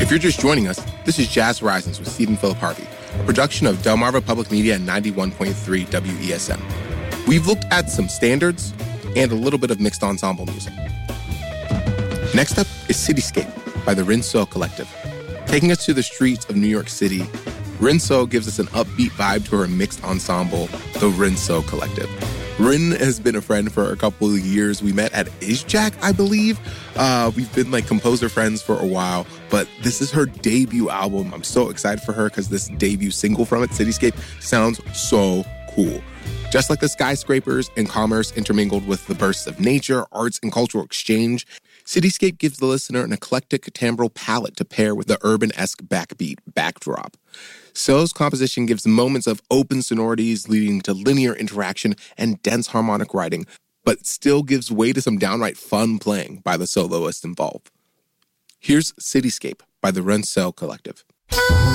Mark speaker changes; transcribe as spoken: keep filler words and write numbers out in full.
Speaker 1: If you're just joining us, this is Jazz Horizons with Stephen Philip Harvey, a production of Delmarva Public Media and ninety-one point three W E S M. We've looked at some standards and a little bit of mixed ensemble music. Next up is Cityscape by the Rinso Collective. Taking us to the streets of New York City, Rinso gives us an upbeat vibe to her mixed ensemble, the Rinso Collective. Rin has been a friend for a couple of years. We met at ISJAC, I believe. Uh, we've been like composer friends for a while, but this is her debut album. I'm so excited for her because this debut single from it, Cityscape, sounds so cool. Just like the skyscrapers and commerce intermingled with the bursts of nature, arts, and cultural exchange, Cityscape gives the listener an eclectic timbral palette to pair with the urban-esque backbeat backdrop. So's composition gives moments of open sonorities leading to linear interaction and dense harmonic writing, but still gives way to some downright fun playing by the soloist involved. Here's Cityscape by the Rinso Collective.